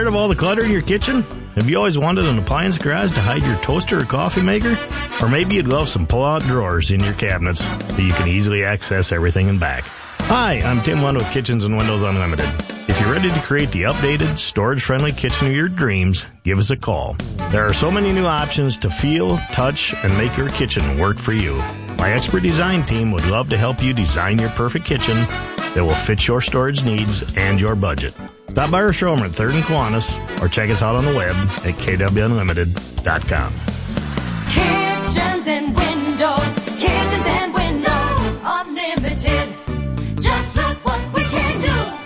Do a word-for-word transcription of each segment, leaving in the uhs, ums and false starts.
Tired of all the clutter in your kitchen? Have you always wanted an appliance garage to hide your toaster or coffee maker? Or maybe you'd love some pull-out drawers in your cabinets so you can easily access everything in back. Hi, I'm Tim Lund with Kitchens and Windows Unlimited. If you're ready to create the updated, storage-friendly kitchen of your dreams, give us a call. There are so many new options to feel, touch, and make your kitchen work for you. My expert design team would love to help you design your perfect kitchen that will fit your storage needs and your budget. Stop by our showroom at third and Kiwanis or check us out on the web at k w unlimited dot com. Kitchens and Windows, Kitchens and Windows Unlimited. Just look what we can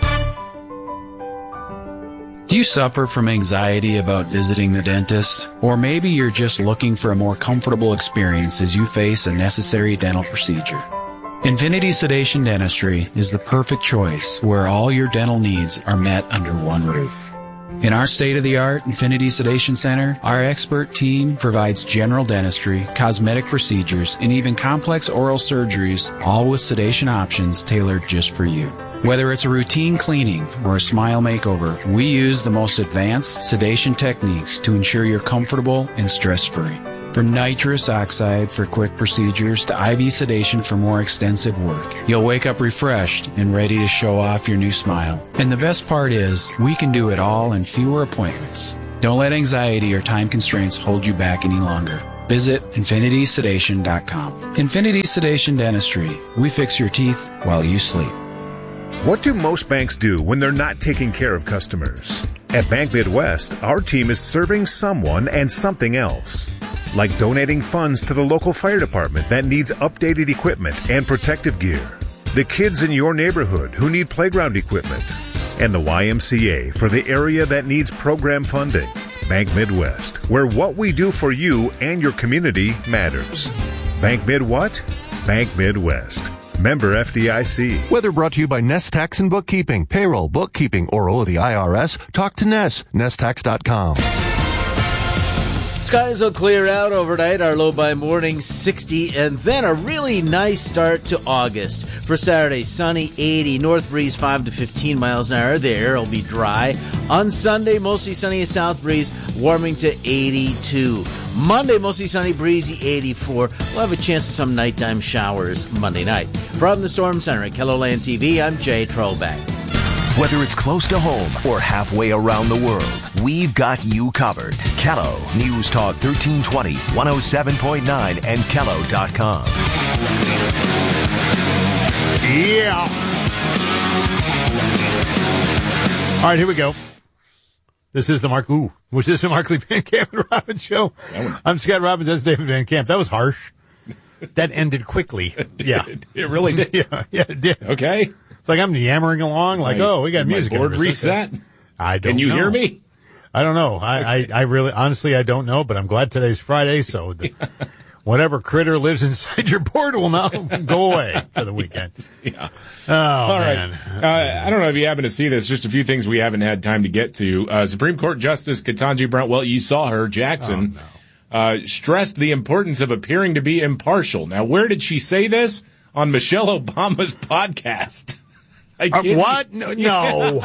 do. Do you suffer from anxiety about visiting the dentist? Or maybe you're just looking for a more comfortable experience as you face a necessary dental procedure. Infinity Sedation Dentistry is the perfect choice where all your dental needs are met under one roof. In our state-of-the-art Infinity Sedation Center, our expert team provides general dentistry, cosmetic procedures, and even complex oral surgeries, all with sedation options tailored just for you. Whether it's a routine cleaning or a smile makeover, we use the most advanced sedation techniques to ensure you're comfortable and stress-free. From nitrous oxide for quick procedures to I V sedation for more extensive work, you'll wake up refreshed and ready to show off your new smile. And the best part is, we can do it all in fewer appointments. Don't let anxiety or time constraints hold you back any longer. Visit infinity sedation dot com. Infinity Sedation Dentistry. We fix your teeth while you sleep. What do most banks do when they're not taking care of customers? At Bank Midwest, our team is serving someone and something else. Like donating funds to the local fire department that needs updated equipment and protective gear. The kids in your neighborhood who need playground equipment. And the Y M C A for the area that needs program funding. Bank Midwest, where what we do for you and your community matters. Bank Mid what? Bank Midwest. Member F D I C. Whether brought to you by Nest Tax and Bookkeeping, Payroll, Bookkeeping, or O the I R S, talk to Nest, nest tax dot com. Skies will clear out overnight, our low by morning sixty, and then a really nice start to August. For Saturday, sunny, eighty, north breeze five to fifteen miles an hour. The air will be dry. On Sunday, mostly sunny, a south breeze, warming to eighty-two. Monday, mostly sunny, breezy, eighty-four. We'll have a chance of some nighttime showers Monday night. From the Storm Center at KELOLAND T V, I'm Jay Trollback. Whether it's close to home or halfway around the world, we've got you covered. Kello News Talk thirteen twenty, one oh seven point nine, and kello dot com. Yeah. All right, here we go. This is the Mark, ooh, was this the Mark Lee Van Camp and Robbins show? I'm Scott Robbins, that's David Van Camp. That was harsh. That ended quickly. Yeah. It really did? Yeah, yeah, it did. Okay. It's like I'm yammering along, like, my, oh, we got music. My board reset? I don't know. Can you know. hear me? I don't know. I, okay. I, I really, honestly, I don't know, but I'm glad today's Friday, so the, whatever critter lives inside your board will now go away for the weekend. Yeah. Oh, All man. right. Uh, I don't know if you happen to see this, just a few things we haven't had time to get to. Uh, Supreme Court Justice Ketanji Brown, well, you saw her, Jackson, oh, no. uh, stressed the importance of appearing to be impartial. Now, where did she say this? On Michelle Obama's podcast. I Uh, what? No. no.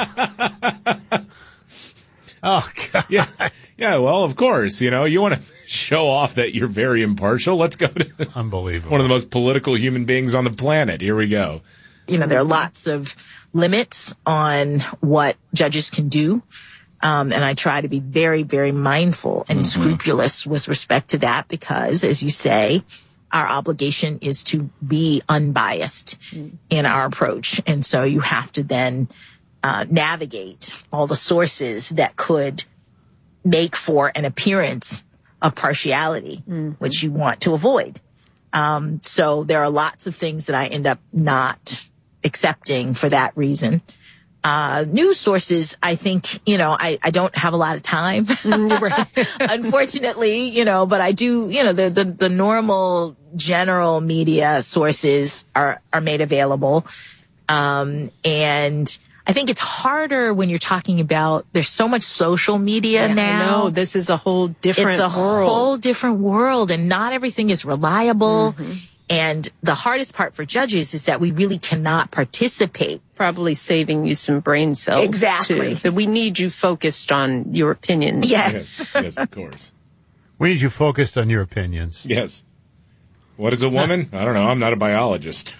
Oh, God. Yeah. Yeah, well, of course, you know, you want to show off that you're very impartial. Let's go to Unbelievable. one of the most political human beings on the planet. Here we go. You know, there are lots of limits on what judges can do. Um, and I try to be very, very mindful and mm-hmm. scrupulous with respect to that because, as you say, our obligation is to be unbiased in our approach. And so you have to then uh, navigate all the sources that could make for an appearance of partiality, mm-hmm. which you want to avoid. Um, so there are lots of things that I end up not accepting for that reason. Uh, news sources, I think, you know, I, I don't have a lot of time, unfortunately, you know, but I do, you know, the, the, the normal general media sources are, are made available. Um, and I think it's harder when you're talking about, there's so much social media yeah, now. No, this is a whole different world. It's a world. whole different world and not everything is reliable. Mm-hmm. And the hardest part for judges is that we really cannot participate. Probably saving you some brain cells. Exactly. Too. But we need you focused on your opinions. Yes. Yes, yes, of course. We need you focused on your opinions. Yes. What is a woman? I don't know. I'm not a biologist.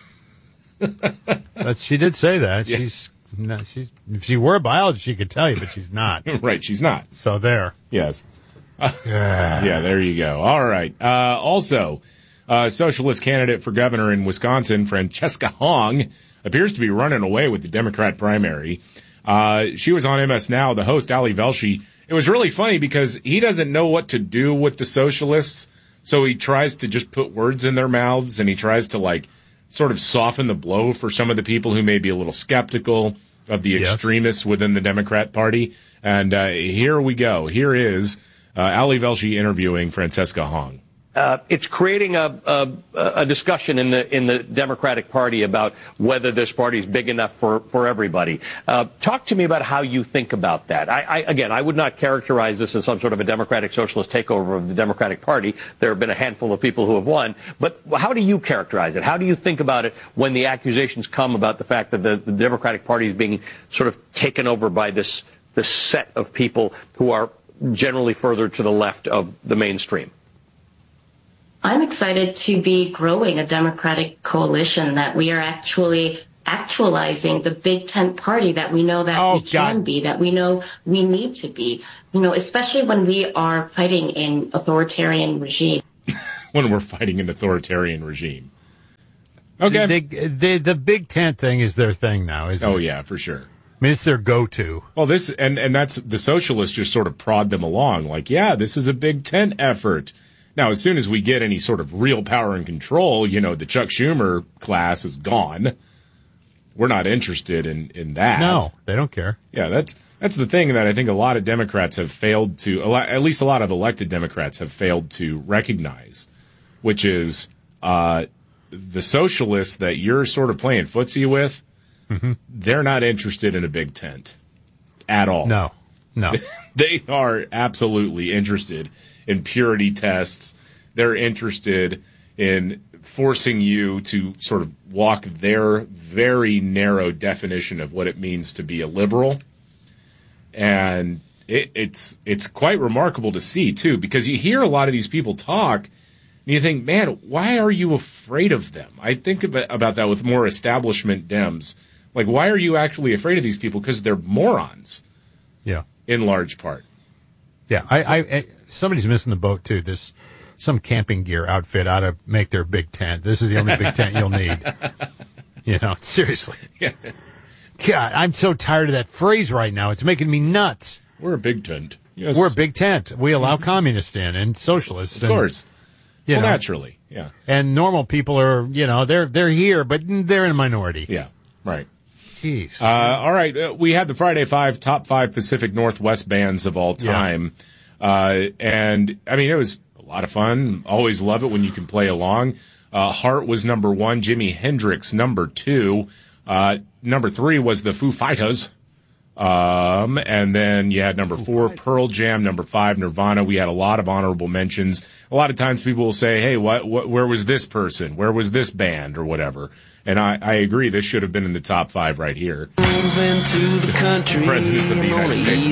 That's, she did say that. Yeah. She's not, she's, if she were a biologist, she could tell you, but she's not. Right, she's not. So there. Yes. Uh, yeah, there you go. All right. Uh, also, uh, socialist candidate for governor in Wisconsin, Francesca Hong, appears to be running away with the Democrat primary. Uh, she was on M S Now. The host, Ali Velshi. It was really funny because he doesn't know what to do with the socialists, so he tries to just put words in their mouths, and he tries to, like, sort of soften the blow for some of the people who may be a little skeptical of the Yes. extremists within the Democrat Party. And uh, here we go. Here is uh, Ali Velshi interviewing Francesca Hong. Uh, it's creating a, a, a discussion in the in the Democratic Party about whether this party is big enough for, for everybody. Uh, talk to me about how you think about that. I, I, again, I would not characterize this as some sort of a democratic socialist takeover of the Democratic Party. There have been a handful of people who have won. But how do you characterize it? How do you think about it when the accusations come about the fact that the, the Democratic Party is being sort of taken over by this, this set of people who are generally further to the left of the mainstream? I'm excited to be growing a Democratic coalition, that we are actually actualizing the big tent party that we know that Oh, we can God. be, that we know we need to be, you know, especially when we are fighting an authoritarian regime. When we're fighting an authoritarian regime. Okay. They, they, the big tent thing is their thing now, isn't Oh, it? yeah, for sure. I mean, it's their go-to. Well, this, and, and that's, the socialists just sort of prod them along, like, yeah, this is a big tent effort. Now, as soon as we get any sort of real power and control, you know, the Chuck Schumer class is gone. We're not interested in, in that. No, they don't care. Yeah, that's that's the thing that I think a lot of Democrats have failed to, a lot, at least a lot of elected Democrats have failed to recognize, which is uh, the socialists that you're sort of playing footsie with, mm-hmm. they're not interested in a big tent at all. No, no. They are absolutely interested in purity tests. They're interested in forcing you to sort of walk their very narrow definition of what it means to be a liberal. And it, it's it's quite remarkable to see, too, because you hear a lot of these people talk, and you think, man, why are you afraid of them? I think about, about that with more establishment Dems. Like, why are you actually afraid of these people? Because they're morons. Yeah. In large part. Yeah, I, I, I somebody's missing the boat too. This some camping gear outfit ought to make their big tent. This is the only big tent you'll need. You know, seriously. Yeah. God, I'm so tired of that phrase right now. It's making me nuts. We're a big tent. Yes. We're a big tent. We allow communists in and socialists. Of course. And, you well, know, naturally. Yeah. And normal people are, you know, they're they're here, but they're in a minority. Yeah. Right. Jeez. Uh, all right. Uh, we had the Friday Five top five Pacific Northwest bands of all time. Yeah. Uh, and, I mean, it was a lot of fun. Always love it when you can play along. Uh, Heart was number one. Jimi Hendrix, number two. Uh, number three was the Foo Fighters. Um, and then you had number four, Pearl Jam, number five, Nirvana. We had a lot of honorable mentions. A lot of times people will say, hey, what, what, where was this person? Where was this band or whatever? And I, I agree, this should have been in the top five right here. Moving to the country, Presidents of the United States.